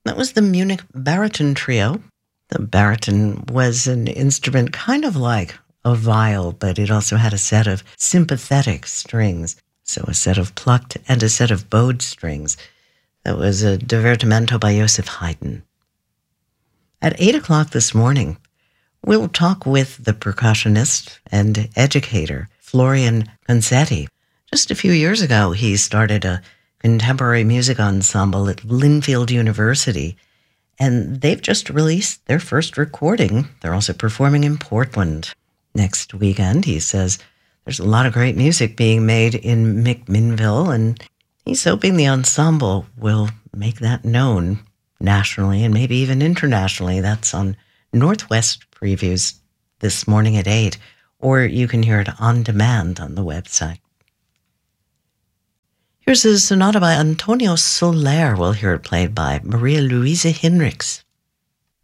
That was the Munich Baritone Trio. The baritone was an instrument kind of like a viol, but it also had a set of sympathetic strings. So a set of plucked and a set of bowed strings. That was a divertimento by Joseph Haydn. At 8 o'clock this morning, we'll talk with the percussionist and educator, Florian Concetti. Just a few years ago, he started a contemporary music ensemble at Linfield University, and they've just released their first recording. They're also performing in Portland next weekend. He says there's a lot of great music being made in McMinnville, and he's hoping the ensemble will make that known nationally and maybe even internationally. That's on Northwest Previews this morning at 8, or you can hear it on demand on the website. Here's a sonata by Antonio Soler. We'll hear it played by Maria Luisa Hinrichs.